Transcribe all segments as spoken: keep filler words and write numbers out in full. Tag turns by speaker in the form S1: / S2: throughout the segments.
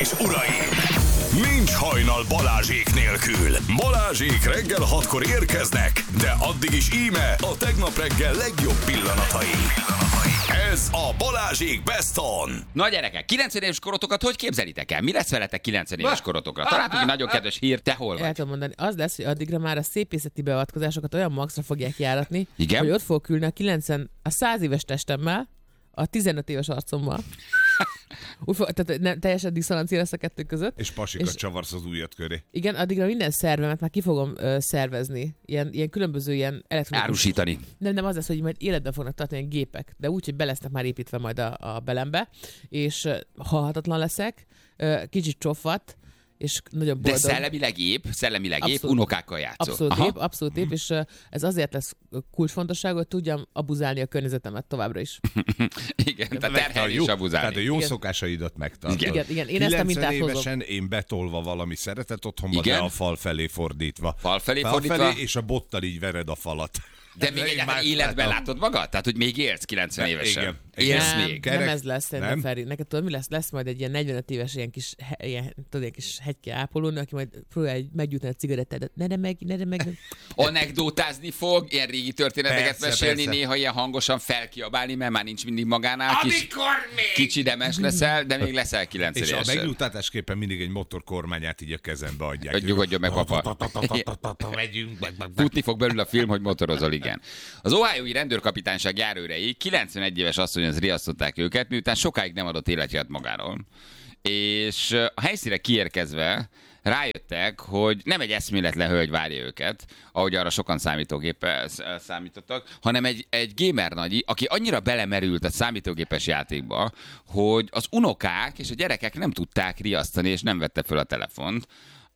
S1: és uraim! Nincs hajnal Balázsék nélkül. Balázsék reggel hatkor érkeznek, de addig is íme a tegnap reggel legjobb pillanatai. Ez a Balázsék Best On.
S2: Na gyerekek, kilencven éves korotokat hogy képzelitek el? Mi lesz veletek kilencven éves korotokra? Találtuk egy nagyon kedves hír, te hol vagy?
S3: El tudom mondani, az lesz, hogy addigra már a szépészeti beavatkozásokat olyan maxra fogják járatni,
S2: Igen?
S3: hogy ott fogok ülni a kilencven, a száz éves testemmel, a tizenöt éves arcommal. Úgy fog, tehát nem, teljesen diszonancia lesz a kettő között.
S4: És pasikat és csavarsz az ujjad köré.
S3: Igen, addigra minden szervemet már ki fogom ö, szervezni. Ilyen, ilyen különböző ilyen elektronikus...
S2: Árusítani.
S3: Nem, nem az lesz, hogy majd életben fognak tartani ilyen gépek, de úgy, hogy be lesznek már építve majd a, a belembe, és ö, halhatatlan leszek, ö, kicsit csofat, és nagyon boldog.
S2: De szellemileg épp, szellemileg épp,
S3: Abszolút.
S2: unokákkal játszol.
S3: Abszolút
S2: Aha.
S3: épp, abszolút épp, és uh, ez azért lesz kulcsfontosságú, hogy tudjam abuzálni a környezetemet továbbra is.
S2: Igen, tehát terhelni és abuzálni.
S4: Tehát a jó
S3: Igen.
S4: szokásaidat megtartod.
S3: Igen, igen, igen. Én ezt a mintát hozom.
S4: évesen én betolva valami szeretet otthonba,
S2: Igen?
S4: de a fal felé fordítva.
S2: Fal felé
S4: Fal
S2: fordítva?
S4: felé, és a bottal így vered a falat.
S2: De még
S4: Én
S2: egyáltalán
S4: már
S2: életben
S4: látom.
S2: látod magad? Tehát, hogy még élsz kilencven évesen?
S4: Igen.
S2: Élsz
S3: Nem,
S2: még?
S4: Kerek-
S3: nem ez lesz, szerintem,
S4: nem?
S3: Feri. Neked tudod, mi lesz? Lesz majd egy ilyen negyvenöt éves ilyen kis, he, ilyen, tudod, ilyen kis hegyke ápolónő, aki majd próbálja meggyújtani a cigarettádat. Ne, ne meg, ne, ne meg.
S2: Anekdótázni fog, ilyen régi történeteket
S4: Persze,
S2: mesélni,
S4: persze.
S2: néha ilyen hangosan felkiabálni, mert már nincs mindig magánál. Kis,
S1: Amikor még!
S2: kicsi demes leszel, de még leszel kilencven
S4: És a
S2: évesen.
S4: megnyugtatásképpen mindig egy motorkormányát így a kezembe adják.
S2: Hogy nyugodjon meg, papa.
S4: Megyünk, meg, meg, meg.
S2: Futni fog belül a film, hogy motorozol, igen. Az Ohiói rendőrkapitányság járőrei kilencvenegy éves asszonyhoz riasztották őket, miután sokáig nem adott életjelet magáról. És a helyszínre kiérkezve rájöttek, hogy nem egy eszméletlen hölgy várja őket, ahogy arra sokan számítógéppel számítottak, hanem egy, egy gamer nagyi, aki annyira belemerült a számítógépes játékba, hogy az unokák és a gyerekek nem tudták riasztani, és nem vette föl a telefont.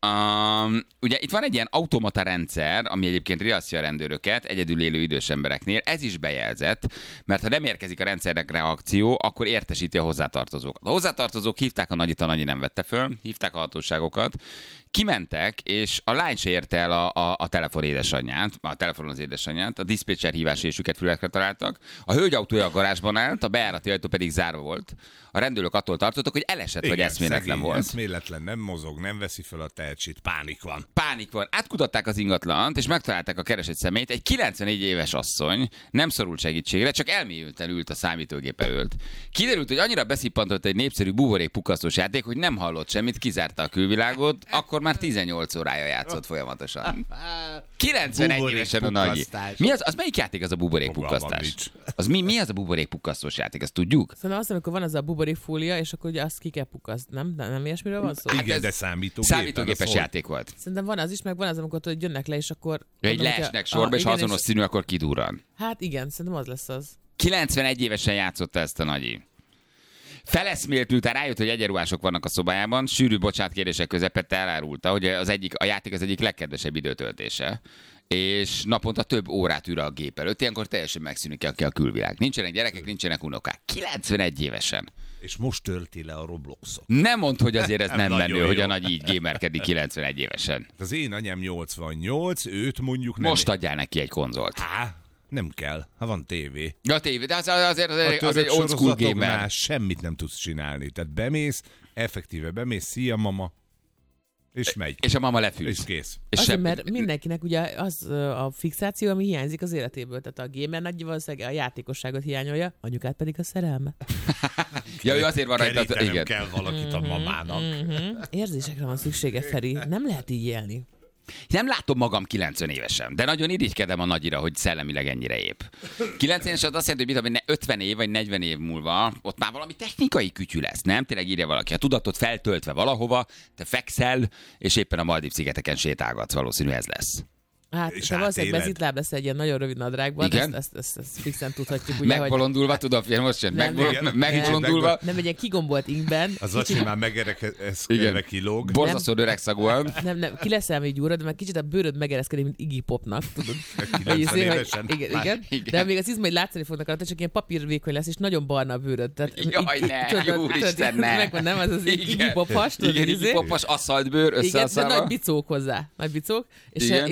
S2: Um, ugye itt van egy ilyen automata rendszer, ami egyébként riasztja a rendőröket egyedül élő idős embereknél. Ez is bejelzett, mert ha nem érkezik a rendszernek reakció, akkor értesíti a hozzátartozókat. A hozzátartozók hívták a nagyit, a nagyi nem vette föl, hívták a hatóságokat, kimentek, és a lány se érte el a, a, a telefon édesanyját, a telefonon az édesanyját, a diszpécser hívásésüket fülekre találtak. A hölgy autója a garázsban állt, a bejárati ajtó pedig zárva volt. A rendőrök attól tartottak, hogy elesett,
S4: Igen,
S2: vagy eszméletlen
S4: szegény,
S2: volt.
S4: Eszméletlen, nem mozog, nem veszi fel a tehetségét, pánik van.
S2: Pánik van. Átkutatták az ingatlant, és megtalálták a keresett személyt. Egy kilencvenegy éves asszony nem szorult segítségre, csak elmélyülten ült a számítógép előtt. Kiderült, hogy annyira beszippantott egy népszerű buborékpukkasztós játék, hogy nem hallott semmit, kizárta a külvilágot, akkor már tizennyolc órája játszott folyamatosan. kilencvenegy évesen a nagyi. Mi az, az melyik játék az a buborékpukkasztás? Az mi, mi az a buborékpukkasztós játék, azt tudjuk?
S3: Szerintem azt, amikor van az a buborékfólia, és akkor ugye azt ki kell pukaszt, nem? De nem ilyesmiről van szó?
S4: Igen,
S2: ez
S4: de számítógépen.
S2: Számítógépes
S4: az
S2: játék volt.
S3: Szerintem van az is, meg van az, amikor tudod, jönnek le, és akkor...
S2: Egy
S3: mondom, hogyha-
S2: leesnek sorba, és ha
S3: igen,
S2: azonos színű, akkor kidurran.
S3: Hát igen, szerintem az lesz az.
S2: kilencvenegy évesen játszotta ezt a nagyi. Feleszmélt, miután rájött, hogy egyenruhások vannak a szobájában, sűrű bocsánatkérések közepette elárulta, hogy az egyik, a játék az egyik legkedvesebb időtöltése, és naponta több órát ül a gép előtt, ilyenkor teljesen megszűnik ki a külvilág. Nincsenek gyerekek, nincsenek unokák. kilencvenegy évesen.
S4: És most tölti le a Robloxot.
S2: Nem mondd, hogy azért ez nem
S4: Nagyon
S2: menő,
S4: jó.
S2: hogy a nagy így gamerkedik kilencvenegy évesen.
S4: Az én anyám nyolcvannyolc, őt mondjuk nem...
S2: Most adjál neki egy konzolt.
S4: Há, nem kell, ha van tévé.
S2: Ja, tévé, de az, azért az,
S4: A
S2: az egy
S4: török
S2: old school gamer.
S4: sorozatoknál semmit nem tudsz csinálni. Tehát bemész, effektíve bemész, szia mama, és megy.
S2: És a mama
S4: És
S2: lefűz.
S4: kész.
S2: És
S3: Azért,
S2: sem...
S3: mert mindenkinek ugye az ö, a fixáció, ami hiányzik az életéből. Tehát a gamer nagy valószínűleg a játékosságot hiányolja, anyukát pedig a szerelme.
S2: Ja, ő azért van rajta,
S4: Kerítenem
S2: igen.
S4: kell valakit a mamának.
S3: Uh-huh. Érzésekre van szüksége, Feri. Nem lehet így élni.
S2: Nem látom magam kilencven évesen, de nagyon irigykedem a nagyira, hogy szellemileg ennyire épp. kilencven éves az azt jelenti, hogy mit, hogy ötven év vagy negyven év múlva ott már valami technikai kütyű lesz, nem? Tényleg írja valaki. A tudatot feltöltve valahova, te fekszel, és éppen a Maldív-szigeteken sétálgatsz, valószínű ez lesz.
S3: Hát,
S4: És
S3: te valószínűleg
S4: átéled.
S3: bezitláb lesz egy ilyen nagyon rövid nadrágban,
S2: Igen?
S3: ezt, ezt, ezt, ezt fixen tudhatjuk. Ugye, hogy
S2: Megbolondulva, tudom, figyelj, most sem,
S3: Nem,
S2: megbol-
S4: igen.
S2: megbolondulva,
S3: nem egy ilyen kigombolt ingben.
S4: Az acsi már megereszkedve kilóg.
S2: borzasztó öregszagúan.
S3: Nem, nem, ki leszel még gyúrod, de már kicsit a bőröd megereszkedik, mint Iggy Popnak, tudod.
S4: kilencven
S3: Hogy izé, hogy-
S4: évesen.
S3: Igen,
S4: Már-
S3: igen,
S2: igen.
S3: de még az izmai látszani fognak rajta, csak ilyen papírvékony lesz, és nagyon barna a bőröd. Tehát,
S2: Jaj,
S3: így-
S2: ne,
S3: tudod,
S2: úristen,
S3: tudod,
S2: ne.
S3: megvan, nem, az az
S2: Igen.
S3: Iggy Pop has, tudod,
S2: Igen,
S3: izé.
S2: Iggy Popos aszfaltbőr
S3: Igen, de
S2: összeaszálva.
S3: nagy bicók hozzá, nagy bicók, és,
S2: Igen,
S3: és
S2: szép
S3: szerintem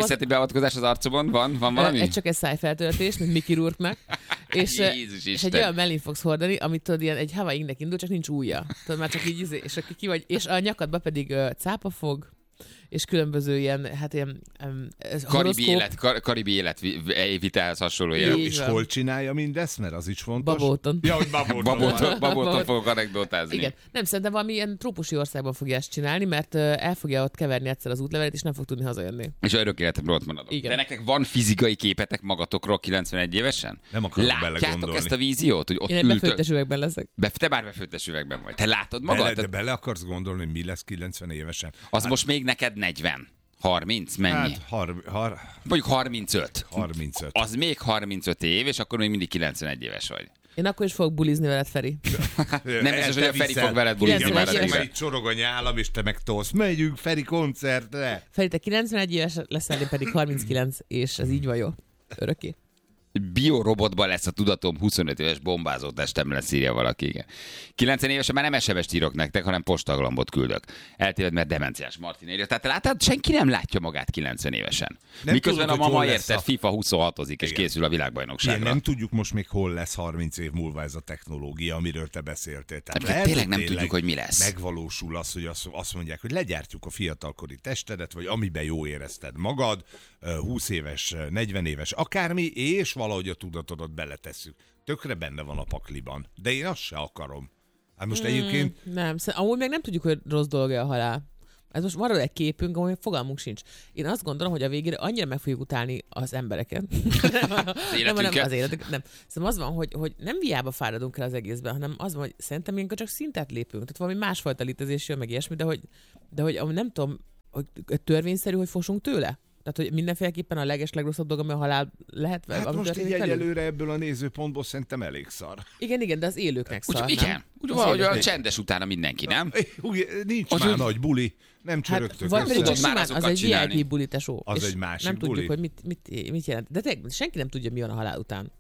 S2: Természeti beavatkozás az arcomon? Van, van valami?
S3: Ez csak egy szájfeltöltés, mint Mickey Rourke-nak. És,
S2: Jézus
S3: és egy olyan mellén fogsz hordani, amit tudod, ilyen egy Hawaii ingnek indul, csak nincs ujja. Tudod, már csak így, izé, és akkor ki vagy, és a nyakadba pedig uh, cápafog, és különböző ilyen, hát ilyen um,
S2: Karibi élet, kar, karibi életvitelhez hasonló
S3: Így
S2: élet.
S4: És
S3: van.
S4: hol csinálja mindezt, mert az is fontos.
S3: Babóton.
S4: Ja, hogy babóton.
S2: Babóton, babóton fogok anekdotázni.
S3: Igen. Nem, szerintem valami ilyen trópusi országban fogja ezt csinálni, mert uh, el fogja ott keverni egyszer az útlevelet, és nem fog tudni hazajönni.
S2: És örök életemről ott maradok.
S3: Igen.
S2: De nektek van fizikai képetek magatokról kilencvenegy évesen?
S4: Nem akarok
S2: Látjátok
S4: belegondolni.
S2: ezt a víziót, hogy ott
S3: Én egy
S2: ültök?
S3: befőttes üvegben leszek.
S2: Be, te bár befőttes üvegben vagy. Te látod magad?
S4: Bele, de bele akarsz gondolni, hogy mi lesz kilencven évesen?
S2: Az most még neked negyven. harminc, mennyi?
S4: Hát, har, har,
S2: Mondjuk harmincöt.
S4: harmincöt.
S2: Az még harmincöt év, és akkor még mindig kilencvenegy éves vagy.
S3: Én akkor is fogok bulizni veled, Feri.
S2: Nem biztos, hogy a Feri fog veled bulizni
S3: Igen,
S2: már
S3: mert
S2: a
S3: éves.
S4: Mert itt csorog a nyálam, és te meg tolsz. Megyünk Feri koncertre.
S3: Feri, te kilencvenegy éves leszel, én pedig harminckilenc, és ez így van jó. Örökké.
S2: Biorobotban lesz a tudatom, huszonöt éves bombázó testem lesz, írja valaki. Igen. kilencven évesen már nem es em es-t írok nektek, hanem postaglambot küldök. Eltéved, mert demenciás Martin írja. Tehát látod, senki nem látja magát kilencven évesen.
S4: Nem
S2: Miközben
S4: tudod,
S2: a
S4: hogy
S2: mama
S4: hol lesz
S2: érted,
S4: a-
S2: FIFA huszonhatozik, és
S4: Igen.
S2: készül a
S4: Igen,
S2: világbajnokságra.
S4: nem tudjuk most még hol lesz harminc év múlva ez a technológia, amiről te beszéltél. Tehát
S2: Hát
S4: lehet,
S2: tényleg
S4: hogy
S2: nem tudjuk, hogy mi lesz.
S4: Megvalósul az, hogy azt- azt mondják, hogy legyártjuk a fiatalkori testedet, vagy amiben jó érezted magad, húsz éves, negyven éves, akármi, és valahogy a tudatodat beletesszük. Tökre benne van a pakliban. De én azt se akarom. Hát most egyébként
S3: Nem, szer- amúgy meg nem tudjuk, hogy rossz dolga a halál. Ez most van róla egy képünk, amúgy fogalmunk sincs. Én azt gondolom, hogy a végére annyira meg fogjuk utálni az embereket. nem, nem,
S2: életünket.
S3: az életeket. Nem. Szerintem az van, hogy, hogy nem hiába fáradunk el az egészben, hanem az van, hogy szerintem ilyenkor csak szintet lépünk. Tehát valami másfajta létezés jön, meg ilyesmi, de hogy, de hogy nem tudom, hogy törvényszerű, hogy fosunk tőle? Tehát, hogy mindenféleképpen a leges, legrosszabb dolog, ami a halál lehet.
S4: hát
S3: ami
S4: most így
S3: történik velünk.
S4: egyelőre ebből a nézőpontból szerintem elég szar.
S3: Igen, igen, de az élőknek
S2: Úgy,
S3: szar,
S2: igen,
S3: nem?
S2: úgy
S3: Az
S2: valahogy a
S3: élőknek.
S2: csendes utána mindenki, nem?
S4: Úgy, nincs
S2: Az
S4: már
S2: úgy-
S4: nagy buli, nem csörögtök
S3: Hát, vagy
S4: össze.
S3: pedig csak
S2: Tudod már
S3: simán, az
S2: azokat
S3: egy
S2: csinálni.
S3: vé i pé buli, tesó.
S4: Az
S3: és
S4: egy másik
S3: nem tudjuk,
S4: buli.
S3: hogy mit, mit, mit jelent. De tényleg, senki nem tudja, mi van a halál után.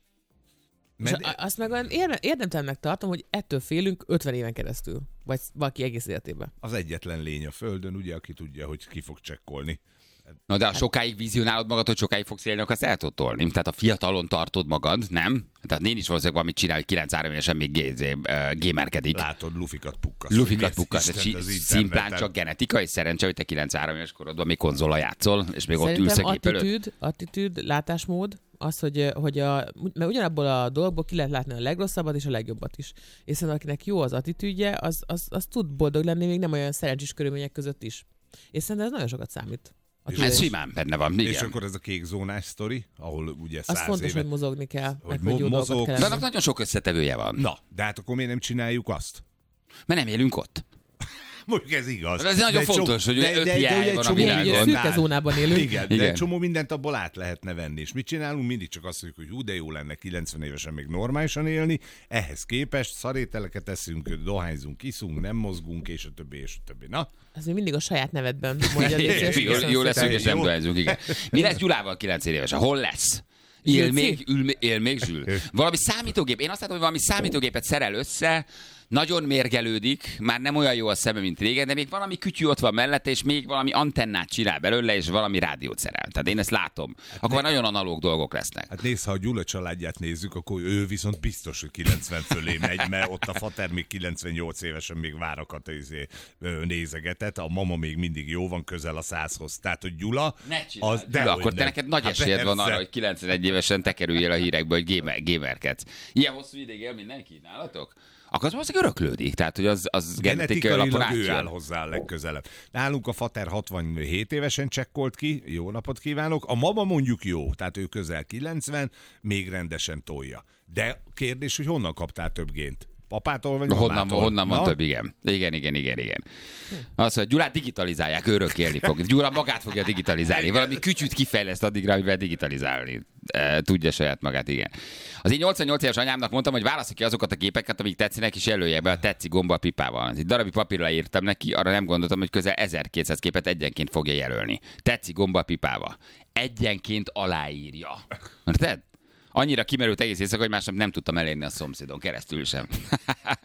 S3: És
S4: Med-
S3: a- azt meg olyan érde- érdemtelennek tartom, hogy ettől félünk ötven éven keresztül. Vagy valaki egész életében.
S4: az egyetlen lény a földön, ugye, aki tudja, hogy ki fog csekkolni.
S2: Na de ha sokáig vizionálod magad, hogy sokáig fogsz élni, akkor azt el tudod tolni. Tehát a fiatalon tartod magad, nem? Tehát én is valószínűleg valamit csinál, hogy kilenc-három évesen még gé- uh, gamerkedik.
S4: Látod, lufikat pukkasz.
S2: Lufikat
S4: Mi
S2: pukkasz,
S4: az
S2: ez
S4: Istent az
S2: si- szimplán
S4: interneten?
S2: csak genetikai szerencse, hogy te kilencven éves korodban még konzola játszol, és még ott ülsz
S3: Szerintem
S2: a gép előtt.
S3: attitűd, attitűd, látásmód, az, hogy, hogy a, mert ugyanabból a dologból ki lehet látni a legrosszabbat és a legjobbat is. És szerintem akinek jó az attitűdje, az, az, az tud boldog lenni még nem olyan szerencsés körülmények között is. És szerintem ez nagyon sokat számít. A
S2: Ez
S3: tudás.
S2: simán benne van,
S4: És
S2: igen.
S4: akkor ez a kék zónás sztori, ahol ugye
S3: Az
S4: száz
S3: fontos,
S4: éve...
S3: hogy mozogni kell,
S4: hogy
S3: meg
S4: mo-
S3: hogy jó
S4: mozog-
S3: dolgokat
S2: De
S3: kell
S2: annak nagyon sok összetevője van.
S4: Na, de hát akkor miért nem csináljuk azt?
S2: Mert nem élünk ott.
S4: Mondjuk ez igaz.
S2: Ez nagyon
S4: De egy
S2: fontos, hogy
S4: de-
S2: öt
S4: de- de
S2: hiány
S4: ugye egy
S2: van a
S4: csomó
S2: világon.
S3: Egy
S4: mindent
S3: szürke
S4: át-
S3: zónában élünk.
S4: Igen, de
S2: Igen.
S4: egy csomó mindent abból át lehetne venni. És mit csinálunk? Mindig csak azt mondjuk, hogy hú, de jó lenne kilencven évesen még normálisan élni. Ehhez képest szarételeket eszünk, dohányzunk, iszunk, nem mozgunk, és a többi, és a többi. Na,
S3: Ez még mindig a saját nevedben mondja. légy szíves,
S2: Jó,
S3: köszönöm
S2: jó lesz,
S3: szépen.
S2: hogy nem
S4: Jó.
S2: dohányzunk, igen. Mi lesz Gyulával kilenc évesen? Hol lesz? Él
S3: Zsülci?
S2: még, ül, él még Zsül. Valami számítógép, én azt látom, hogy valami számítógépet szerel össze, nagyon mérgelődik, már nem olyan jó a szeme, mint régen, de még valami kütyű ott van mellette, és még valami antennát csinál belőle, és valami rádiót szerel. Tehát én ezt látom. Akkor nagyon analóg dolgok lesznek.
S4: hát nézd, ha a Gyula családját nézzük, akkor ő viszont biztos, hogy kilencven fölé megy, mert ott a fater még kilencvennyolc évesen még várakat izé, ö, nézegetett, a mama még mindig jó van, közel a százhoz. Tehát, hogy Gyula...
S2: Ne csinálj,
S4: az,
S2: Gyula, akkor te
S4: nem.
S2: neked nagy
S4: Hát
S2: esélyed van
S4: persze.
S2: arra, hogy kilencvenegy évesen te kerüljél a hírekbe, hogy gamer, gamerkedsz. Ilyen hosszú ideig él mindenki nálatok? Akkor az valószínűleg öröklődik, tehát hogy az, az genetikai alapon
S4: Genetikailag ő áll
S2: átjön.
S4: hozzá a legközelebb. Nálunk a fater hatvanhét évesen csekkolt ki, jó napot kívánok. A mama mondjuk jó, tehát ő közel kilencven, még rendesen tolja. De kérdés, hogy honnan kaptál több gént? Papától vagy
S2: Honnan,
S4: mamától?
S2: honnan van
S4: Na?
S2: több, igen. Igen, igen, igen, igen. Azt mondja, Gyulát digitalizálják, örök élni fog. Gyula magát fogja digitalizálni. Valami kütyűt kifejleszt addigra, amivel digitalizálni. E, tudja saját magát, igen. Az én nyolcvannyolc éves anyámnak mondtam, hogy válassza ki azokat a képeket, amik tetszenek, és jelölje be a tetszik gomba a pipával. Egy darabig papírra írtam neki, arra nem gondoltam, hogy közel ezerkétszáz képet egyenként fogja jelölni. Tetszik gomba a pipával. Egyenként aláírja. Érted? Annyira kimerült egész éjszaka, hogy másnap nem tudtam elérni a szomszédon keresztül sem.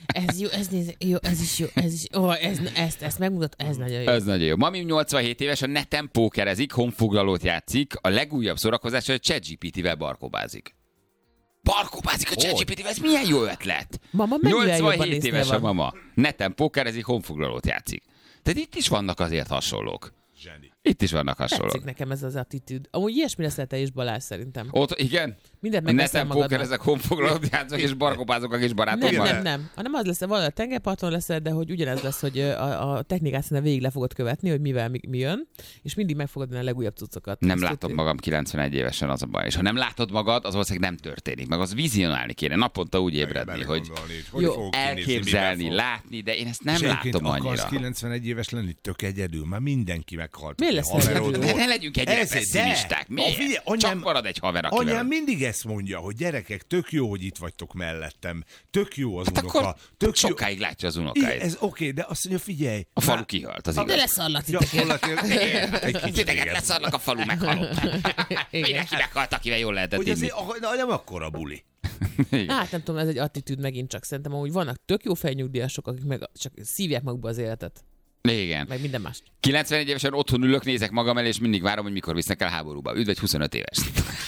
S3: Ez jó, ez néz, jó, ez is jó, ez is jó. Oh, ez, ezt, ezt megmutat, ez nagyon jó.
S2: Ez nagyon jó. Mami nyolcvanhét éves, a neten pókerezik, honfoglalót játszik, a legújabb szórakozás, hogy a ChatGPT-vel barkobázik. Barkobázik a ChatGPT-vel, ez milyen jó ötlet.
S3: Mama
S2: nyolcvanhét éves a mama. Neten pókerezik, honfoglalót játszik. Tehát itt is vannak azért hasonlók.
S4: Zseni.
S2: Itt is vannak hasonlók.
S3: Tetszik nekem ez az attitűd. Amúgy ilyesmi leszel te is, Balázs, szerintem.
S2: Ott, igen?
S3: Mindent megveszel
S2: neten
S3: magadnak.
S2: pókerezek, honfoglalót játszok, és barkobázok a kis
S3: Nem,
S2: barátommal.
S3: nem, nem. Hanem az lesz, valahol a tengerparton leszel, de hogy ugyanez lesz, hogy a, a technikát szerintem végig le fogod követni, hogy mivel mi, mi jön, és mindig meg fogod venni a legújabb cuccokat.
S2: Nem
S3: Ezt
S2: látom
S3: tudni.
S2: magam kilencvenegy évesen, az a baj. És ha nem látod magad, az valószínűleg nem történik. Meg az vizionálni kéne, naponta úgy ébredni, hogy
S4: hogy
S3: Jó,
S4: fogok kinézni,
S2: elképzelni,
S4: mivel fog.
S2: látni, de én ezt nem
S4: És egyébként
S2: látom
S4: akarsz
S2: annyira.
S4: kilencvenegy éves lenni, tök egyedül, már mindenki meghalt.
S3: Miért
S4: A
S3: lesz
S4: haverod
S3: egyedül?
S2: De
S4: volt.
S2: ne legyünk ennyire
S4: Ez- de-
S2: pessimisták.
S4: a
S2: Miért?
S4: figyelj, anyám-
S2: Csak marad egy haver, akivel...
S4: Anyám mindig ezt mondja, hogy gyerekek, tök jó, hogy itt vagytok mellettem. Tök jó az
S2: Hát
S4: unoka.
S2: akkor
S4: Tök jó.
S2: sokáig látja az
S4: Igen,
S2: unokáit.
S4: ez oké, de azt mondja, figyelj.
S2: A falu
S4: már-
S2: kihalt, az
S3: De
S2: igaz.
S3: leszarlat titeket.
S4: Gyakorlatilag, igen, egy kicsit
S2: Titeket
S4: igen.
S2: leszarlak, a falu meghalott. Mindenki meghalt, akivel jól lehetett
S4: Hogy
S2: inni.
S4: azért ah, na, nem akkora buli.
S3: Hát nem tudom, ez egy attitűd megint csak. Szerintem amúgy vannak tök jó fejnyugdíjasok, akik meg csak szívják magukba az életet.
S2: Igen.
S3: Meg minden mást.
S2: kilencvenegy évesen otthon ülök, nézek magam elé, és mindig várom, hogy mikor visznek el háborúba. Üdv egy huszonöt éves.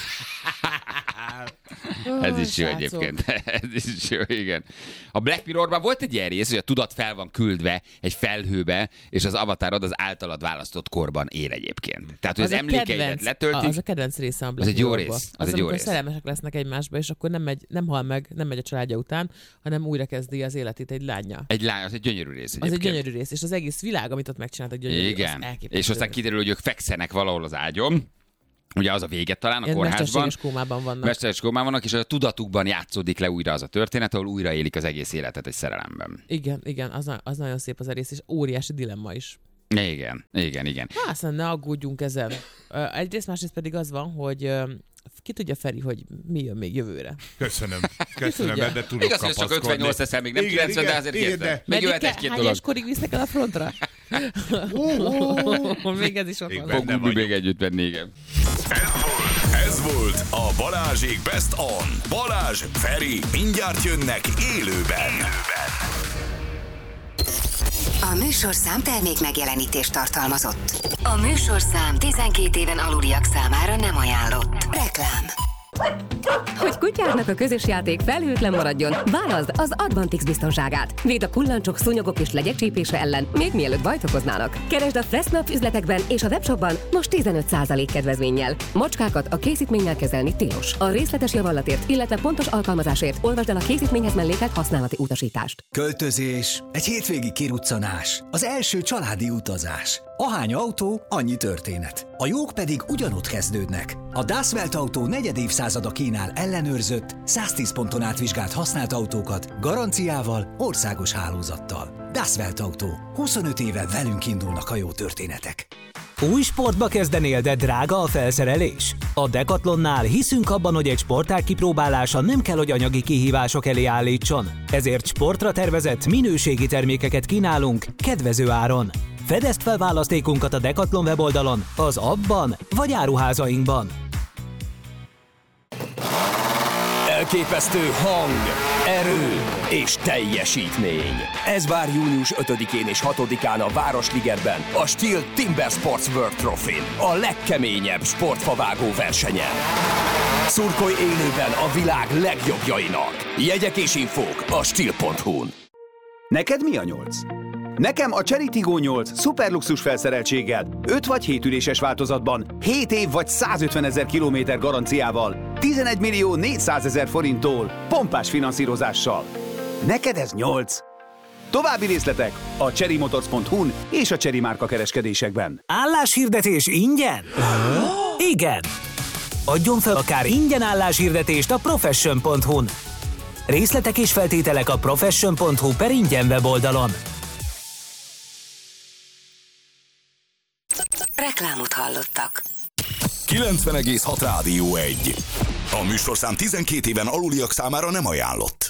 S2: Ez is jó
S3: srácok.
S2: egyébként. Ez is jó, igen. A Black Mirrorban volt egy ilyen rész, hogy a tudat fel van küldve egy felhőbe, és az avatárod az általad választott korban él egyébként. Tehát, hogy az,
S3: a
S2: emlékeidet
S3: kedvenc-
S2: letöltik.
S3: Az a kedvenc része a Black
S2: Az egy jó
S3: Mirrorba.
S2: rész, az
S3: Az,
S2: egy jó
S3: amikor
S2: rész.
S3: szerelmesek lesznek egymásba, és akkor nem, megy, nem hal meg, nem megy a családja után, hanem újra kezdi az életét egy lánya.
S2: Egy lány, az egy gyönyörű rész
S3: Az egy
S2: egyébként.
S3: gyönyörű rész, és az egész világ, amit ott megcsináltak, gyönyörű.
S2: Igen.
S3: az elképesztő.
S2: És aztán kiderül, hogy ők fekszenek valahol az ágyon. Ugye az a véget talán a
S3: Ilyen
S2: kórházban.
S3: mesterséges kómában vannak.
S2: Mesterséges kómában vannak, és a tudatukban játszódik le újra az a történet, ahol újraélik az egész életet egy szerelemben.
S3: Igen, igen, az, na- az nagyon szép az a rész, és óriási dilemma is.
S2: Igen, igen, igen.
S3: Hát aztán ne aggódjunk ezen. Ö, Egyrészt, másrészt pedig az van, hogy ö, ki tudja, Feri, hogy mi jön még jövőre.
S4: Köszönöm. Köszönöm,
S3: tudja?
S4: de tudok
S2: Igaz, hogy csak
S4: kapaszkodni.
S2: ötvennyolc leszel, még nem
S4: Igen,
S2: kilencven, de
S4: igen,
S2: azért
S4: igen,
S2: kértem.
S4: de-
S2: Még
S3: Meddig
S2: jöhet
S3: kell-
S2: egy-két
S3: hány
S2: dolog.
S3: éveskorig visznek el a frontra? Még ez is ott
S4: Még
S3: van.
S4: benne
S2: Fogunk mi még együtt venni, igen.
S1: Ez volt a Balázsék Best On. Balázs, Feri, mindjárt jönnek élőben.
S5: A műsorszám termék megjelenítést tartalmazott. A műsorszám tizenkét éven aluliak számára nem ajánlott. Reklám.
S6: Hogy kutyádnak a közös játék felhőtlen maradjon, válaszd az Advantix biztonságát. Véd a kullancsok, szúnyogok és legyek csípése ellen, még mielőtt bajt okoznának. Keresd a Fressnap üzletekben és a webshopban most tizenöt százalék kedvezménnyel. Macskákat a készítménnyel kezelni tilos. A részletes javallatért, illetve pontos alkalmazásért olvasd el a készítményhez mellékelt használati utasítást.
S7: Költözés, egy hétvégi kiruccanás, az első családi utazás. Ahány autó, annyi történet. A jók pedig ugyanott kezdődnek. A Das Welt Autó negyed évszázada kínál ellenőrzött, száztíz ponton átvizsgált használt autókat, garanciával, országos hálózattal. Das Welt Autó. huszonöt éve velünk indulnak a jó történetek.
S8: Új sportba kezdenél, de drága a felszerelés? A Decathlonnál hiszünk abban, hogy egy sportág kipróbálása nem kell, hogy anyagi kihívások elé állítson. Ezért sportra tervezett, minőségi termékeket kínálunk kedvező áron. Fedezd fel választékunkat a Decathlon weboldalon, az appban vagy áruházainkban.
S9: Elképesztő hang, erő és teljesítmény. Ez vár június ötödikén és hatodikán a Városligetben, a Steel Timber Sports World Trophy-n, a legkeményebb sportfavágó versenyen. Szurkolj élőben a világ legjobbjainak. Jegyek és infók a steel pont hu-n.
S10: Neked mi a nyolc? Nekem a Chery Tiggo nyolc szuperluxus felszereltséggel, öt vagy hét üléses változatban, hét év vagy százötvenezer kilométer garanciával, tizenegy millió négyszázezer forinttól, pompás finanszírozással. Neked ez nyolc? További részletek a chery motors pont hu-n és a Chery márka kereskedésekben.
S8: Álláshirdetés ingyen? Igen! Adjon fel akár ingyen álláshirdetést a profession pont hu-n. Részletek és feltételek a profession pont hu per ingyen weboldalon.
S5: Reklámot hallottak.
S1: kilencven egész hat Rádió egy. A műsorszám tizenkét éven aluliak számára nem ajánlott.